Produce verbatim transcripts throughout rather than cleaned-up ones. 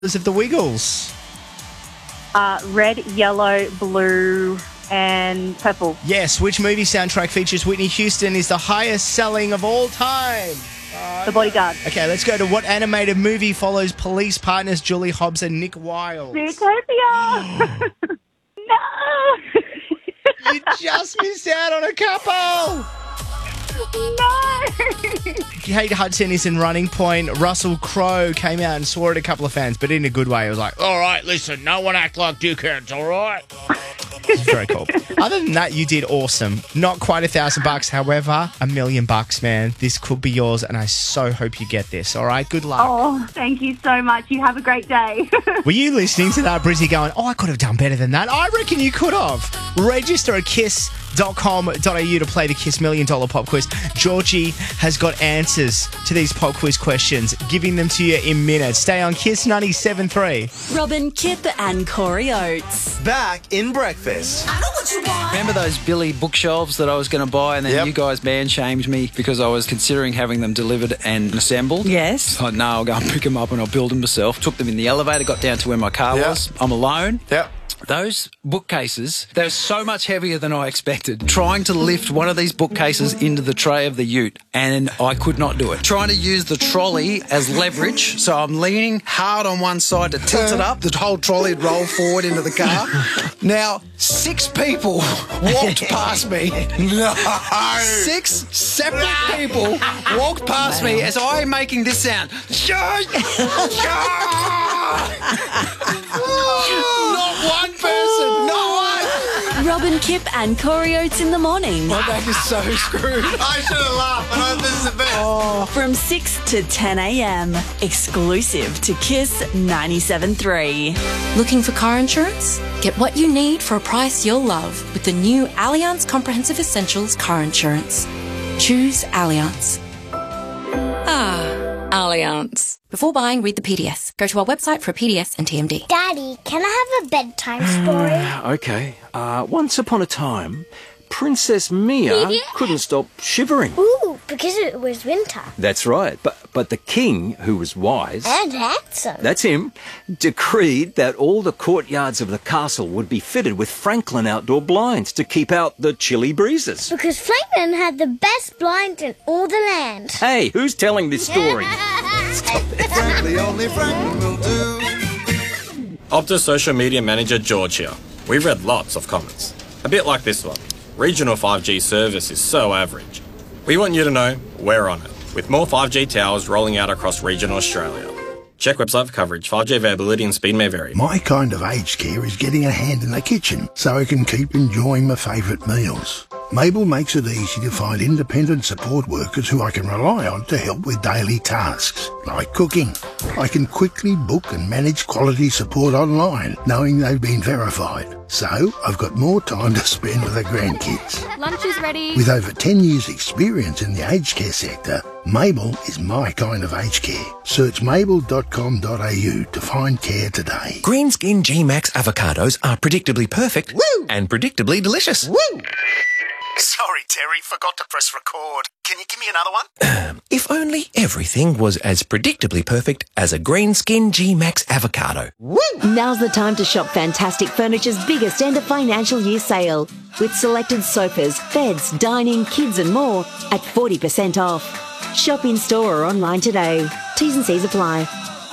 of the Wiggles? Uh, red, yellow, blue, and purple. Yes. Which movie soundtrack features Whitney Houston is the highest selling of all time? Uh, The Bodyguard. Okay, let's go to what animated movie follows police partners Julie Hobbs and Nick Wilde? Zootopia. No. You just missed out on a couple. No. Kate Hudson is in Running Point. Russell Crowe came out and swore at a couple of fans, but in a good way. It was like, all right, listen, no one act like dickheads, all right? It's very cool. Other than that, you did awesome. Not quite a thousand bucks, however, a million bucks, man. This could be yours, and I so hope you get this, all right? Good luck. Oh, thank you so much. You have a great day. Were you listening to that, Brizzy, going, oh, I could have done better than that? I reckon you could have. Register at kiss dot com dot a u to play the Kiss Million Dollar Pop Quiz. Georgie has got answers to these pop quiz questions, giving them to you in minutes. Stay on Kiss ninety-seven point three. Robin, Kip and Corey Oates. Back in breakfast. I know what you want. Remember those Billy bookshelves that I was going to buy and then Yep. you guys man-shamed me because I was considering having them delivered and assembled? Yes. So, no, I'll go and pick them up and I'll build them myself. Took them in the elevator, got down to where my car Yep. was. I'm alone. Yep. Those bookcases, they're so much heavier than I expected. Trying to lift one of these bookcases into the tray of the ute, and I could not do it. Trying to use the trolley as leverage, so I'm leaning hard on one side to tilt it up. The whole trolley would roll forward into the car. Now, six people walked past me. No. Six separate people walked past me as I'm making this sound. Not one person, not one. Robin, Kip and Corey Oates in the morning. My back is so screwed. I should have laughed, but this is the best. From six to ten a.m. Exclusive to Kiss ninety-seven point three. Looking for car insurance? Get what you need for a price you'll love with the new Allianz Comprehensive Essentials Car Insurance. Choose Allianz. Ah, Allianz. Before buying, read the P D S. Go to our website for a P D S and T M D. Daddy, can I have a bedtime story? Okay. Uh, once upon a time, Princess Mia couldn't stop shivering. Ooh, because it was winter. That's right. But but the king, who was wise, And handsome. that's him, decreed that all the courtyards of the castle would be fitted with Franklin outdoor blinds to keep out the chilly breezes. Because Franklin had the best blinds in all the land. Hey, who's telling this story? Frankly, only Franklin will do. Optus social media manager George here. We've read lots of comments. A bit like this one. Regional five G service is so average. We want you to know we're on it, with more five G towers rolling out across regional Australia. Check website for coverage. five G availability and speed may vary. My kind of aged care is getting a hand in the kitchen so I can keep enjoying my favourite meals. Mabel makes it easy to find independent support workers who I can rely on to help with daily tasks, like cooking. I can quickly book and manage quality support online, knowing they've been verified. So, I've got more time to spend with the grandkids. Lunch is ready. With over ten years experience in the aged care sector, Mabel is my kind of aged care. Search mabel dot com dot a u to find care today. Greenskin G-Max avocados are predictably perfect Woo! and predictably delicious. Woo! Sorry, Terry, forgot to press record. Can you give me another one? If only everything was as predictably perfect as a Greenskin G-Max avocado. Woo! Now's the time to shop Fantastic Furniture's biggest end of financial year sale. With selected sofas, beds, dining, kids and more at forty percent off. Shop in store or online today. T's and C's apply.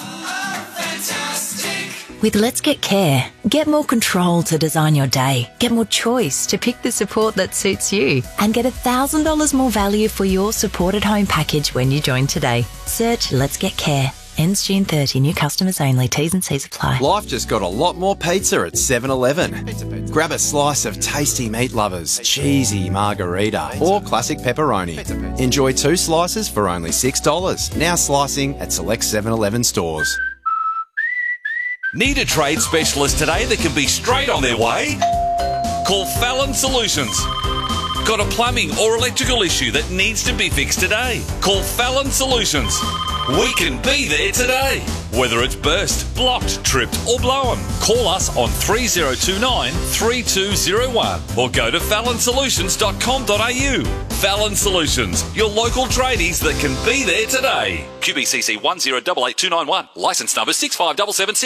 With Let's Get Care, get more control to design your day, get more choice to pick the support that suits you, and get one thousand dollars more value for your supported home package when you join today. Search Let's Get Care. Ends June thirtieth. New customers only. T's and C's apply. Life just got a lot more pizza at seven eleven. Grab a slice of tasty meat lovers, cheesy margarita, or classic pepperoni. Enjoy two slices for only six dollars. Now slicing at select seven eleven stores. Need a trade specialist today that can be straight on their way? Call Fallon Solutions. Got a plumbing or electrical issue that needs to be fixed today? Call Fallon Solutions. We can be there today. Whether it's burst, blocked, tripped or blown, call us on three oh two nine, three two oh one or go to fallon solutions dot com dot a u. Fallon Solutions, your local tradies that can be there today. Q B C C one zero eight eight two nine one, licence number six five seven seven six.